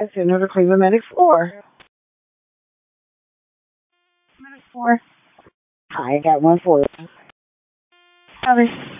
Center to Cleveland Medic 4. Medic 4. Hi, I got one for you. Copy.